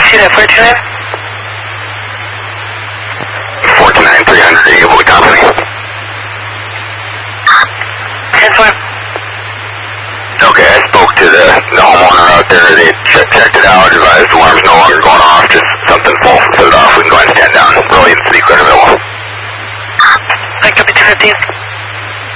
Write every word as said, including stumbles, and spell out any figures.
see that flight two nine? four two nine, three hundred, are you able to copy me? ten five. Okay, I spoke to the, the homeowner out there. They ch checked it out, advised the alarm's no longer going off, just something falling